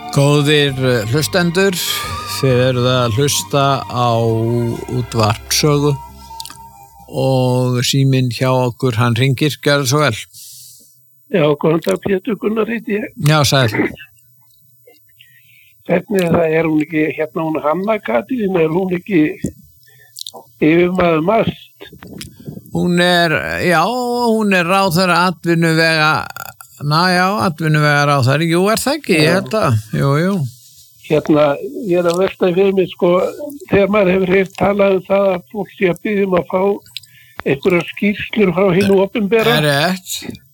Góðir hlustendur, þið eruð að hlusta á útvarpsögu og síminn hjá okkur, hann hringir, gjörðu svo vel. Já, góðan dag, Pétur Gunnar heiti ég. Já, sæl. Hvernig er hún ekki, hérna hún Hanna Katrín, er hún ekki yfirmaður MAST? Hún er ráðherra atvinnuvega, atvinnuvega ráðherra, jú, er það ekki, ég held að, jú. Hérna, ég að velta fyrir mig, sko, þegar maður hefur heyrt talað það að fólk sé að biðja að fá einhverjar skýrslur frá hinu opinbera. Er rétt.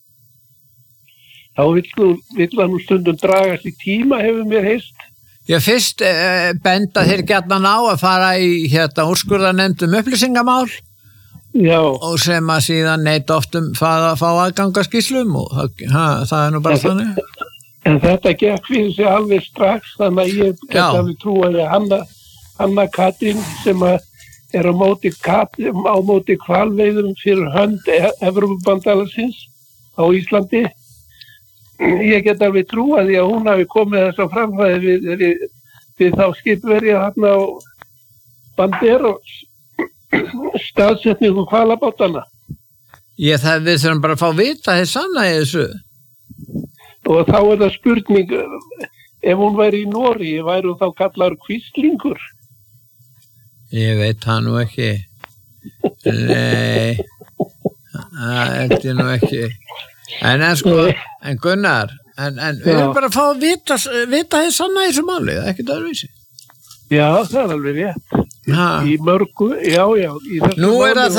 Þá vill hann nú stundum dragast í tíma, hefur mér heyrst. Já, fyrst benda þeir gjarnan á að fara í úrskurðarnefnd upplýsingamál. Já. Og sem að síðan neita oft að fá aðgangaskýrslum og það er nú bara þannig. En þetta gekk fyrir sig alveg strax, þannig að ég get alveg trúa að Hanna Katrín sem er á móti hvalveiðum fyrir hönd Evrópubandalagsins á Íslandi. Ég get alveg trúa því að hún hafi komið þess að framfæði við þá skipverja þarna á Banderos staðsetningu hvalabátana. Við þurfum bara að fá vita þess sanna í þessu. Og þá er það spurning, ef hún væri í Noregi, væri hún þá kallaður kvíslingur? Ég veit það nú ekki. Nei, það er nú ekki. En Gunnar, við erum bara að fá að vita þess sanna í þessu máli, það er ekkert öðruvísi. Já, það er alveg rétt. Í mörgu, já. Nú er það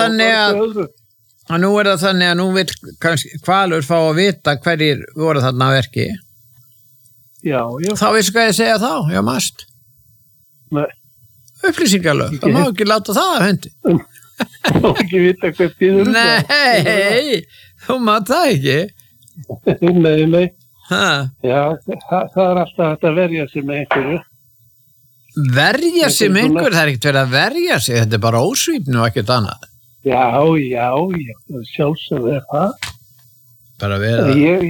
þannig að nú vil kannski Hvalur fá að vita hverjir voru þarna að verki. Já. Þá veistu hvað ég segja þá, já, MAST. Nei. Upplýsingalög, það má ekki láta það að hendi. Það má ekki vita hvað þýður þetta. Nei, þú má það ekki. Nei. Já, það er alltaf hægt að verja sig með einhverju. Verja sig með einhverju, það er ekkert verið að verja sig, þetta er bara ósvífni og ekkert annað. Já, sjálfsögðu er það. Bara vera.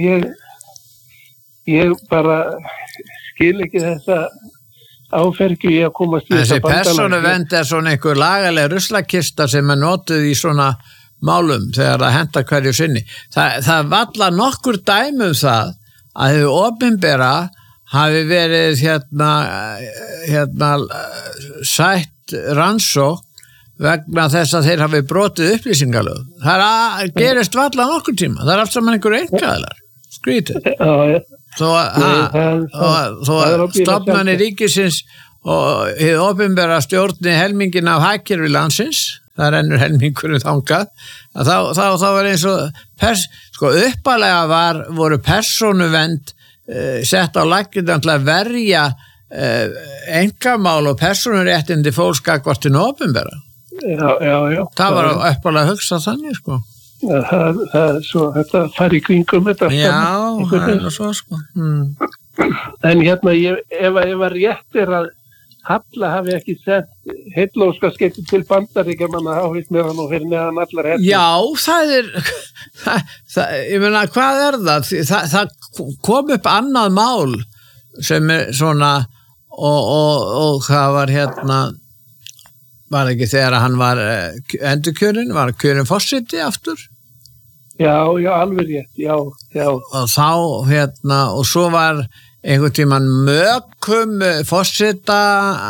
Ég bara skil ekki þessa áfergju ég að komast í þessa bandalag. Þessi persónuvernd er svona einhver lagaleg ruslakista sem er notuð í svona málum þegar það hentar hverju sinni. Það valla nokkur dæmi það að þau opinbera hafi verið sætt rannsókn vegna þess að þeir hafi brotið upplýsingalög. Það gerist valla nokkur tíma. Það er allt saman einhverju einkaaðilar. Skrítið. Þó að stofnanir ríkisins og hið opinbera stjórni helmingin af hagkerfi landsins, það rennur helmingurinn þangað, þá var eins og uppalega voru persónuvernd sett á laggirnar til að verja einkamál og persónuréttindi fólks gagnvart hinu opinbera. Já. Það var uppalega að hugsa þannig, sko. Það er svo, þetta fari í kringum þetta. Já, það er svo, sko. En hérna, ef að rétt er að Halla hafi ekki sett heillóska skipti til Bandaríkjamanna, þá finnst mér hann og fyrir neðan allar hérna. Já, það er, ég meina, hvað er það? Það kom upp annað mál sem er svona, og það var var ekki þegar hann var endurkjörinn, var kjörinn forseti aftur? Já, alveg rétt, já. Og þá, og svo var einhvern tímann mökum forseta,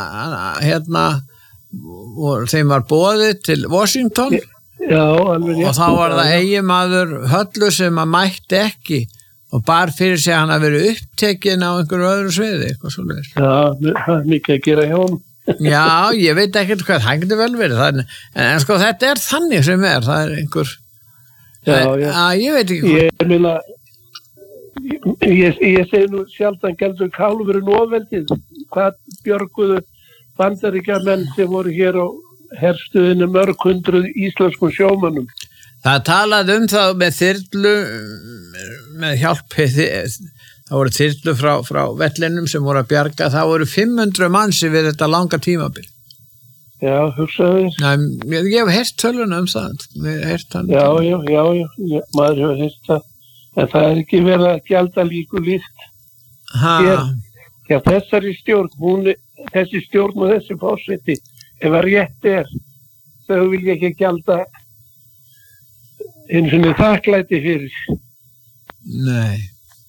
og þeim var boðið til Washington. Já, alveg rétt. Og þá var það eiginmaður Höllu sem að mætti ekki og bar fyrir sig að hann að vera upptekinn á einhverju öðru sviði, eitthvað svoleiðis. Já, það er mikið að gera hjá hann. Já, ég veit ekkert hvað, það getur vel verið, en sko þetta er þannig sem það er einhver, ég veit ekki hvað. Ég meina, ég segi nú sjaldan geldur kálfurinn ofveldið, hvað björguðu Bandaríkjamenn sem voru hér á herstuðinu mörg hundruð íslenskum sjómönnum. Það talaði það með þyrlu, með hjálp, það voru þyrlu frá vellinum sem voru að bjarga, það voru 500 manns við þetta langa tímabil. Já, hugsaðu þess. Ég hef heyrt töluna það. Já, maður hefur heyrt það. En það er ekki verið að gjalda líku líkt hér. Já, þessari stjórn, þessi stjórn og þessi forseti, ef að rétt þau vilja ekki gjalda eins og þakklæti fyrir. Nei.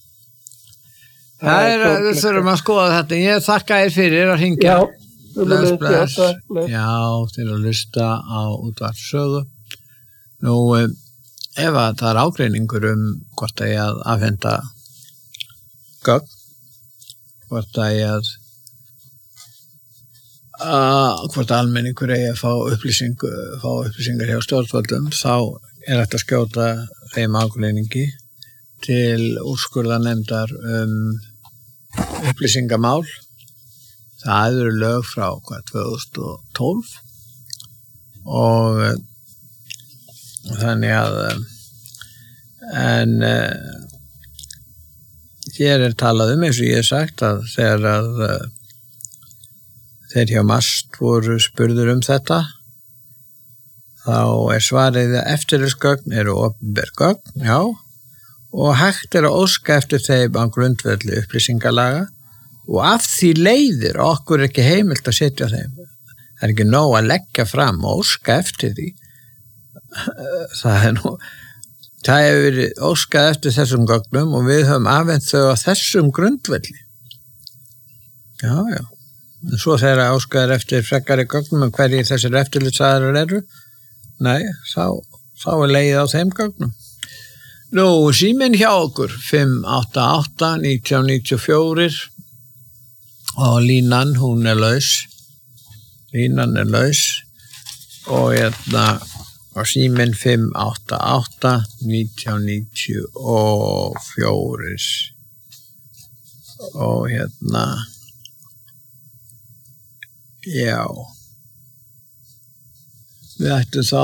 Við þurfum að skoða þetta. Ég þakka þér fyrir að hringja. Já, bless. Já, til að hlusta á útvarpssögu. Nú, ef að það ágreiningur hvort að ég að afhenda gögn, hvort almenningur eigi að fá upplýsingar hjá stjórnvöldum, þá hægt að skjóta þeim ágreiningi til úrskurðarnefndar upplýsingamál. Það eru lög frá 2012 og þannig að hér talað eins og ég sagt að þegar að þeir hjá MAST voru spurður þetta, þá svarið að eftirlitsgögn eru opinber gögn, já, og hægt að óska eftir þeim á grundvelli upplýsingalaga og af því leiðir okkur ekki heimilt að setja þeim. Það ekki nóg að leggja fram og óska eftir því. Það hefur verið óskað eftir þessum gögnum og við höfum afhent þau á þessum grundvelli. Já. En svo þegar óskaðir eftir frekari gögnum hverjir þessir eftirlitsaðilar eru, nei, þá legið á þeim gögnum. Nú, síminn hjá okkur 588-1994 og línan, hún laus. Línan laus og og síminn 588-1994 og já. Við ættum þá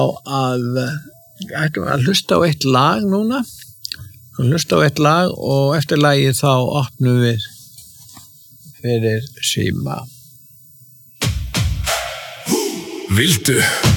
að hlusta á eitt lag núna. Hlusta á eitt lag og eftir lagið þá opnum við fyrir síma. Viltu